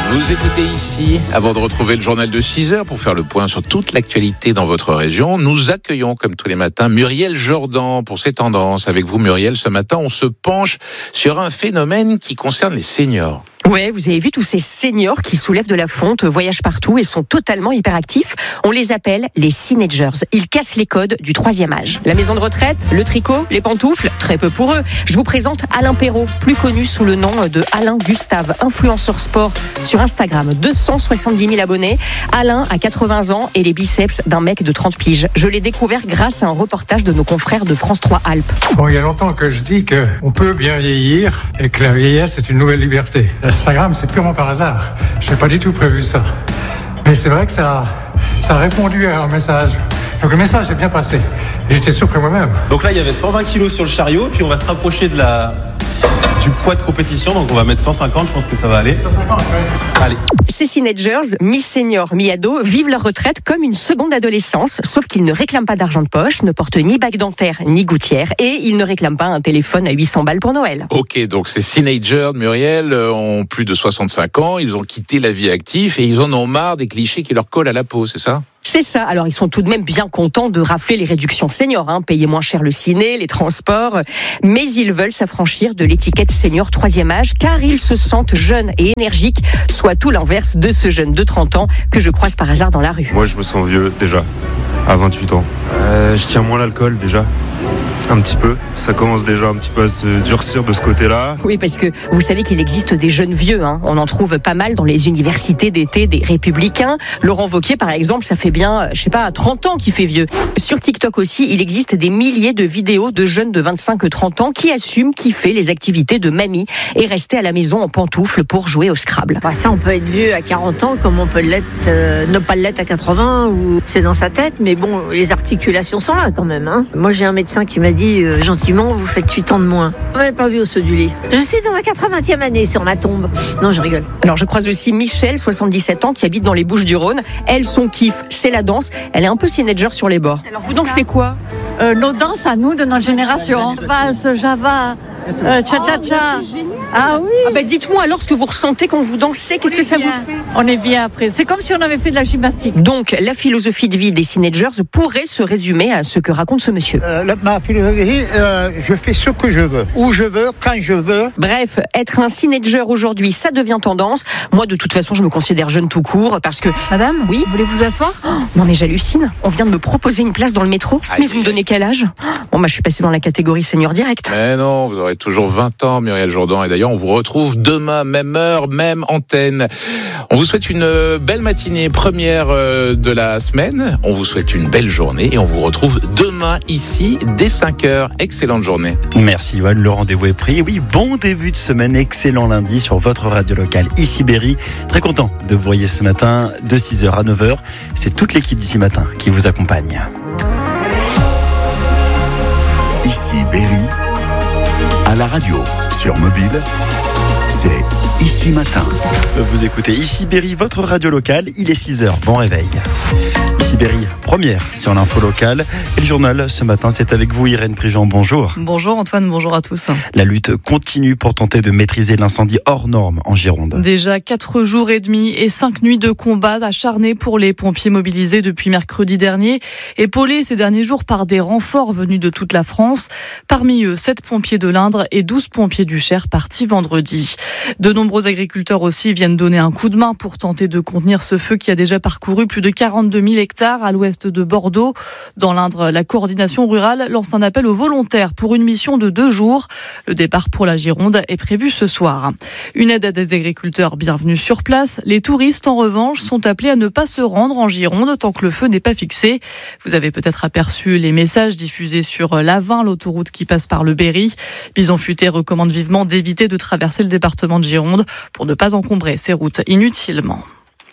Vous écoutez ici, avant de retrouver le journal de 6h pour faire le point sur toute l'actualité dans votre région. Nous accueillons, comme tous les matins, Muriel Jourdan pour ses tendances. Avec vous, Muriel, ce matin, on se penche sur un phénomène qui concerne les seniors. Ouais, vous avez vu tous ces seniors qui soulèvent de la fonte, voyagent partout et sont totalement hyperactifs. On les appelle les Cinagers. Ils cassent les codes du 3e âge. La maison de retraite, le tricot, les pantoufles, très peu pour eux. Je vous présente Alain Perrault, plus connu sous le nom de Alain Gustave, influenceur sport sur Instagram. 270 000 abonnés. Alain a 80 ans et les biceps d'un mec de 30 piges. Je l'ai découvert grâce à un reportage de nos confrères de France 3 Alpes. Bon, il y a longtemps que je dis qu'on peut bien vieillir et que la vieillesse est une nouvelle liberté. Instagram, c'est purement par hasard. Je n'ai pas du tout prévu ça. Mais c'est vrai que ça a répondu à un message. Donc le message est bien passé. Et j'étais surpris moi-même. Donc là, il y avait 120 kilos sur le chariot, puis on va se rapprocher du poids de compétition. Donc on va mettre 150, je pense que ça va aller. 150, oui. Allez. Ces Cinagers, mi-senior, mi-ado, vivent leur retraite comme une seconde adolescence, sauf qu'ils ne réclament pas d'argent de poche, ne portent ni bague dentaire, ni gouttière, et ils ne réclament pas un téléphone à 800 balles pour Noël. Ok, donc ces Cinagers, Muriel, ont plus de 65 ans, ils ont quitté la vie active et ils en ont marre des clichés qui leur collent à la peau, c'est ça ? C'est ça. Alors, ils sont tout de même bien contents de rafler les réductions seniors, payer moins cher le ciné, les transports. Mais ils veulent s'affranchir de l'étiquette senior 3e âge, car ils se sentent jeunes et énergiques, soit tout l'inverse de ce jeune de 30 ans que je croise par hasard dans la rue. Moi, je me sens vieux, déjà, à 28 ans. Je tiens moins l'alcool, déjà. Un petit peu. Ça commence déjà un petit peu à se durcir de ce côté-là. Oui, parce que vous savez qu'il existe des jeunes vieux. On en trouve pas mal dans les universités d'été des Républicains. Laurent Wauquiez, par exemple, ça fait bien, 30 ans qu'il fait vieux. Sur TikTok aussi, il existe des milliers de vidéos de jeunes de 25-30 ans qui assument kiffer les activités de mamie et rester à la maison en pantoufles pour jouer au Scrabble. Ça, on peut être vieux à 40 ans comme on peut l'être, ne pas l'être à 80, ou c'est dans sa tête. Mais bon, les articulations sont là quand même. Moi, j'ai un médecin qui m'a dit gentiment, vous faites 8 ans de moins. On m'avait pas vu au saut du lit. Je suis dans ma 80e année sur ma tombe. Non, je rigole. Alors, je croise aussi Michel, 77 ans, qui habite dans les Bouches-du-Rhône. Elle, son kiff, c'est la danse. Elle est un peu Cinager sur les bords. Alors, vous dansez quoi ? Nos danses à nous, de notre génération. Valse, Java, cha-cha-cha. Ah oui. Dites-moi alors ce que vous ressentez quand vous dansez. Qu'est-ce que ça vous fait ? On est bien après. C'est comme si on avait fait de la gymnastique. Donc, la philosophie de vie des Cinagers pourrait se résumer à ce que raconte ce monsieur. Ma philosophie, je fais ce que je veux, où je veux, quand je veux. Bref, être un Cinager aujourd'hui, ça devient tendance. Moi, de toute façon, je me considère jeune tout court parce que... Madame, oui, vous voulez vous asseoir ? Non mais j'hallucine. On vient de me proposer une place dans le métro. Mais vous me donnez quel âge ? Bon, je suis passée dans la catégorie senior direct. Mais non, vous aurez toujours 20 ans, Muriel Jourdan. Et d'ailleurs, on vous retrouve demain, même heure, même antenne. On vous souhaite une belle matinée, première de la semaine. On vous souhaite une belle journée et on vous retrouve demain ici dès 5h. Excellente journée. Merci Yoann, le rendez-vous est pris. Oui, bon début de semaine, excellent lundi sur votre radio locale ici Berry. Très content de vous voyer ce matin de 6h à 9h. C'est toute l'équipe d'ici matin qui vous accompagne. Ici Berry, à la radio, sur mobile, c'est Ici Matin. Vous écoutez Ici Berry, votre radio locale, il est 6h, bon réveil. Ici Berry, première sur l'info locale. Et le journal, ce matin, c'est avec vous Irène Prigent, bonjour. Bonjour Antoine, bonjour à tous. La lutte continue pour tenter de maîtriser l'incendie hors norme en Gironde. Déjà 4 jours et demi et 5 nuits de combat acharnés pour les pompiers mobilisés depuis mercredi dernier, épaulés ces derniers jours par des renforts venus de toute la France. Parmi eux, 7 pompiers de l'Indre et 12 pompiers du Cher partis vendredi. De nombreux agriculteurs aussi viennent donner un coup de main pour tenter de contenir ce feu qui a déjà parcouru plus de 42 000 hectares à l'ouest de Bordeaux. Dans l'Indre, la coordination rurale lance un appel aux volontaires pour une mission de 2 jours. Le départ pour la Gironde est prévu ce soir. Une aide à des agriculteurs bienvenus sur place. Les touristes, en revanche, sont appelés à ne pas se rendre en Gironde tant que le feu n'est pas fixé. Vous avez peut-être aperçu les messages diffusés sur l'A20, l'autoroute qui passe par le Berry. Bison Futé recommande vivement d'éviter de traverser le département de Gironde pour ne pas encombrer ces routes inutilement.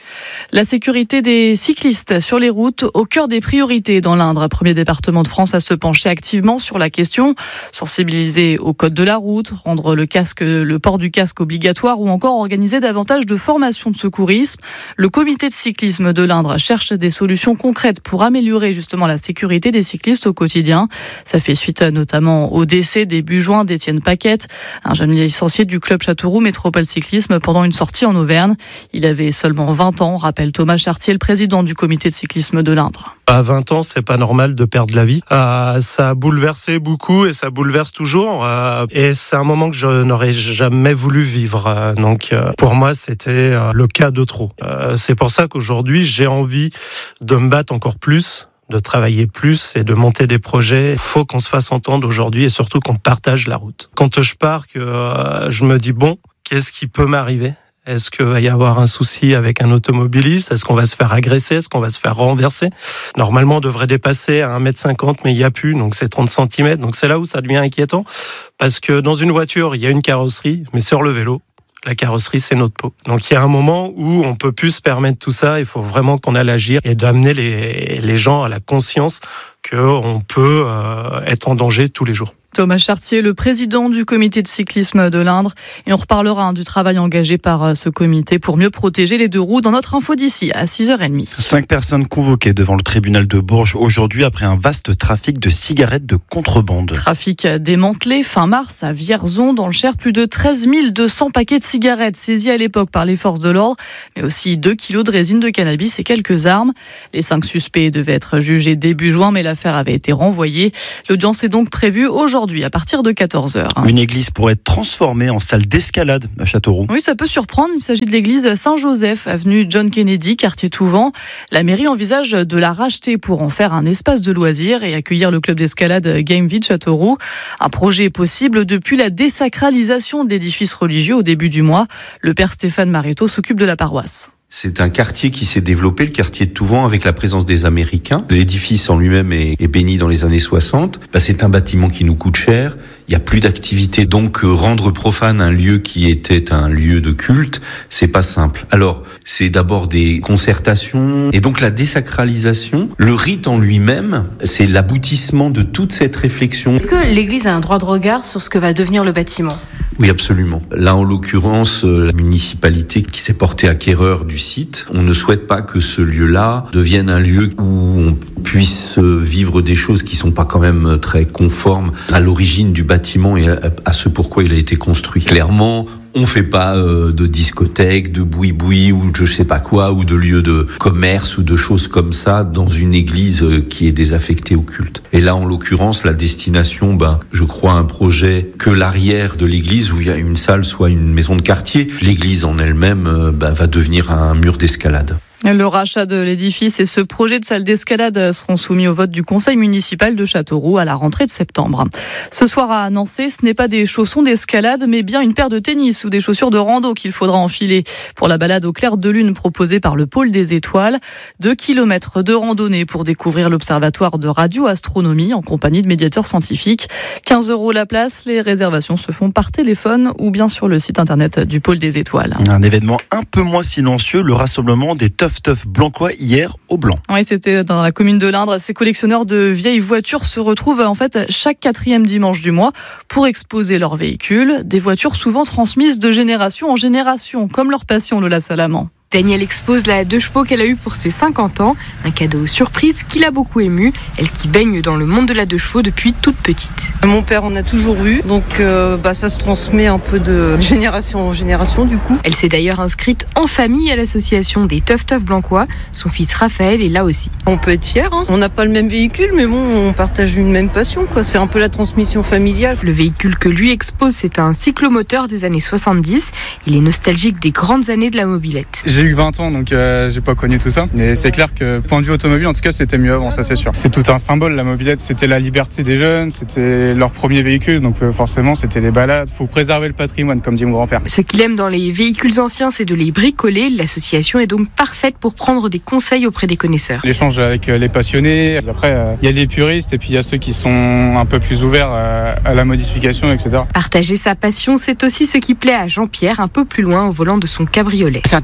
La sécurité des cyclistes sur les routes au cœur des priorités dans l'Indre. Premier département de France à se pencher activement sur la question. Sensibiliser au code de la route, rendre le port du casque obligatoire ou encore organiser davantage de formations de secourisme. Le comité de cyclisme de l'Indre cherche des solutions concrètes pour améliorer justement la sécurité des cyclistes au quotidien. Ça fait suite notamment au décès début juin d'Étienne Paquette, un jeune licencié du club Châteauroux Métropole Cyclisme pendant une sortie en Auvergne. Il avait seulement 20 ans, rappelle Thomas Chartier, le président du comité de cyclisme de l'Indre. À 20 ans, c'est pas normal de perdre la vie. Ça a bouleversé beaucoup et ça bouleverse toujours. Et c'est un moment que je n'aurais jamais voulu vivre. Donc, pour moi, c'était le cas de trop. C'est pour ça qu'aujourd'hui, j'ai envie de me battre encore plus, de travailler plus et de monter des projets. Il faut qu'on se fasse entendre aujourd'hui et surtout qu'on partage la route. Quand je pars, je me dis, bon, qu'est-ce qui peut m'arriver ? Est-ce qu'il va y avoir un souci avec un automobiliste ? Est-ce qu'on va se faire agresser ? Est-ce qu'on va se faire renverser ? Normalement, on devrait dépasser à 1m50, mais il n'y a plus, donc c'est 30 cm. Donc c'est là où ça devient inquiétant, parce que dans une voiture, il y a une carrosserie, mais sur le vélo, la carrosserie, c'est notre peau. Donc il y a un moment où on peut plus se permettre tout ça. Il faut vraiment qu'on aille agir et d'amener les gens à la conscience qu'on peut être en danger tous les jours. Thomas Chartier, le président du comité de cyclisme de l'Indre. Et on reparlera du travail engagé par ce comité pour mieux protéger les deux roues dans notre info d'ici à 6h30. 5 personnes convoquées devant le tribunal de Bourges aujourd'hui après un vaste trafic de cigarettes de contrebande. Trafic démantelé fin mars à Vierzon dans le Cher. Plus de 13 200 paquets de cigarettes saisis à l'époque par les forces de l'ordre, mais aussi 2 kilos de résine de cannabis et quelques armes. Les 5 suspects devaient être jugés début juin, mais l'affaire avait été renvoyée. L'audience est donc prévue aujourd'hui à partir de 14h. Une église pourrait être transformée en salle d'escalade à Châteauroux. Oui, ça peut surprendre. Il s'agit de l'église Saint-Joseph, avenue John Kennedy, quartier Touvent. La mairie envisage de la racheter pour en faire un espace de loisirs et accueillir le club d'escalade Gameville Châteauroux. Un projet possible depuis la désacralisation de l'édifice religieux au début du mois. Le père Stéphane Maréto s'occupe de la paroisse. C'est un quartier qui s'est développé, le quartier de Touvent, avec la présence des Américains. L'édifice en lui-même est béni dans les années 60. C'est un bâtiment qui nous coûte cher. Il n'y a plus d'activité. Donc, rendre profane un lieu qui était un lieu de culte, c'est pas simple. Alors, c'est d'abord des concertations. Et donc, la désacralisation, le rite en lui-même, c'est l'aboutissement de toute cette réflexion. Est-ce que l'Église a un droit de regard sur ce que va devenir le bâtiment ? Oui, absolument. Là, en l'occurrence, la municipalité qui s'est portée acquéreur du site, on ne souhaite pas que ce lieu-là devienne un lieu où on puisse vivre des choses qui sont pas quand même très conformes à l'origine du bâtiment et à ce pourquoi il a été construit. Clairement, on fait pas de discothèque, de boui-boui ou je sais pas quoi, ou de lieux de commerce ou de choses comme ça dans une église qui est désaffectée au culte. Et là, en l'occurrence, la destination, je crois, un projet que l'arrière de l'église où il y a une salle soit une maison de quartier. L'église en elle-même va devenir un mur d'escalade. Le rachat de l'édifice et ce projet de salle d'escalade seront soumis au vote du conseil municipal de Châteauroux à la rentrée de septembre. Ce soir à Nancy, ce n'est pas des chaussons d'escalade, mais bien une paire de tennis ou des chaussures de rando qu'il faudra enfiler pour la balade au clair de lune proposée par le Pôle des Étoiles. 2 kilomètres de randonnée pour découvrir l'observatoire de radioastronomie en compagnie de médiateurs scientifiques. 15 € la place. Les réservations se font par téléphone ou bien sur le site internet du Pôle des Étoiles. Un événement un peu moins silencieux, le rassemblement des Teuf Blancois hier au Blanc. Oui, c'était dans la commune de l'Indre. Ces collectionneurs de vieilles voitures se retrouvent en fait chaque 4e dimanche du mois pour exposer leurs véhicules. Des voitures souvent transmises de génération en génération, comme leur passion, Lola Salaman. Danielle expose la 2 chevaux qu'elle a eue pour ses 50 ans, un cadeau surprise qui l'a beaucoup émue, elle qui baigne dans le monde de la 2 chevaux depuis toute petite. Mon père en a toujours eu, donc ça se transmet un peu de génération en génération du coup. Elle s'est d'ailleurs inscrite en famille à l'association des Teuf Blancois, son fils Raphaël est là aussi. On peut être fier, on n'a pas le même véhicule, mais bon, on partage une même passion, quoi. C'est un peu la transmission familiale. Le véhicule que lui expose, c'est un cyclomoteur des années 70, il est nostalgique des grandes années de la mobilette. J'ai eu 20 ans, donc j'ai pas connu tout ça. Mais c'est clair que, point de vue automobile, en tout cas, c'était mieux avant, ça c'est sûr. C'est tout un symbole, la mobilette. C'était la liberté des jeunes, c'était leur premier véhicule, donc forcément, c'était les balades. Faut préserver le patrimoine, comme dit mon grand-père. Ce qu'il aime dans les véhicules anciens, c'est de les bricoler. L'association est donc parfaite pour prendre des conseils auprès des connaisseurs. L'échange avec les passionnés. Après, il y a les puristes et puis il y a ceux qui sont un peu plus ouverts à la modification, etc. Partager sa passion, c'est aussi ce qui plaît à Jean-Pierre, un peu plus loin au volant de son cabriolet. C'est intéressant parce que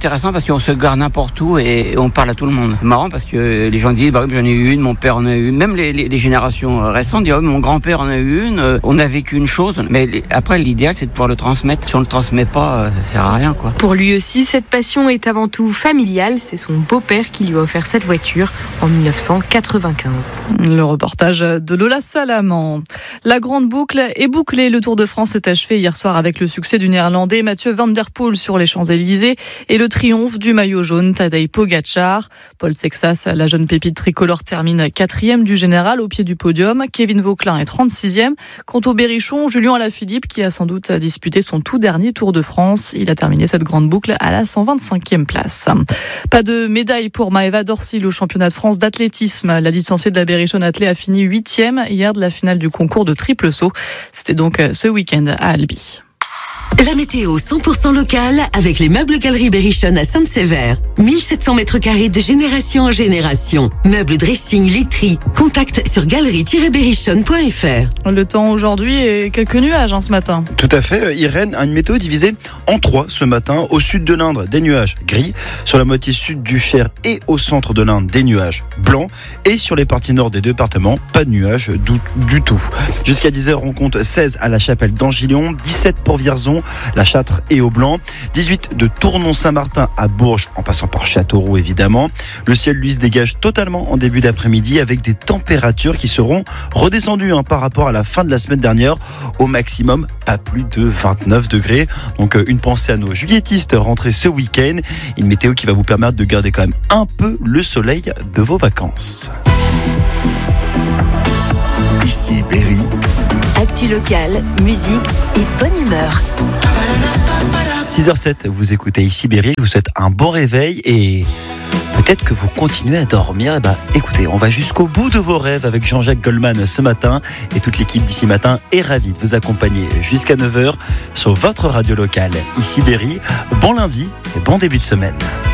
qu'on se gare n'importe où et on parle à tout le monde. C'est marrant parce que les gens disent, bah oui, j'en ai eu une, mon père en a eu une. Même les générations récentes disent, oh, mon grand-père en a eu une. On a vécu une chose, mais après l'idéal c'est de pouvoir le transmettre. Si on le transmet pas, ça sert à rien, quoi. Pour lui aussi, cette passion est avant tout familiale. C'est son beau-père qui lui a offert cette voiture en 1995. Le reportage de Lola Salaman. La grande boucle est bouclée. Le Tour de France est achevé hier soir avec le succès du Néerlandais Mathieu Van Der Poel sur les Champs-Élysées et le triomphe du maillot jaune Tadej Pogačar. Paul Sexas, la jeune pépite tricolore, termine 4e du général au pied du podium. Kevin Vauquelin est 36e. Quant au Berrichon, Julien Alaphilippe qui a sans doute disputé son tout dernier Tour de France. Il a terminé cette grande boucle à la 125e place. Pas de médaille pour Maëva Dorsil au championnat de France d'athlétisme. La licenciée de la Berrichonne Athlée a fini 8e hier de la finale du concours de triple saut. C'était donc ce week-end à Albi. La météo 100% locale avec les meubles Galerie Berrichonne à Sainte-Sévère. 1700 mètres carrés de génération en génération. Meubles, dressing, literie. Contact sur galerie-berrichonne.fr. Le temps aujourd'hui et quelques nuages ce matin. Tout à fait. Irène a une météo divisée en 3 ce matin. Au sud de l'Indre, des nuages gris. Sur la moitié sud du Cher et au centre de l'Indre, des nuages blancs. Et sur les parties nord des départements, pas de nuages du tout. Jusqu'à 10h, on compte 16 à la Chapelle d'Angillon, 17 pour Vierzon, la Châtre et Aubelan, 18 de Tournon-Saint-Martin à Bourges, en passant par Châteauroux évidemment. Le ciel lui se dégage totalement en début d'après-midi avec des températures qui seront redescendues par rapport à la fin de la semaine dernière. Au maximum, pas plus de 29 degrés. Donc une pensée à nos juilletistes rentrés ce week-end. Une météo qui va vous permettre de garder quand même un peu le soleil de vos vacances. Ici Berry. Actu locale, musique et bonne humeur. 6h07, vous écoutez Ici Berry, je vous souhaite un bon réveil et peut-être que vous continuez à dormir. Écoutez, on va jusqu'au bout de vos rêves avec Jean-Jacques Goldman ce matin et toute l'équipe d'Ici Matin est ravie de vous accompagner jusqu'à 9h sur votre radio locale. Ici Berry, bon lundi et bon début de semaine.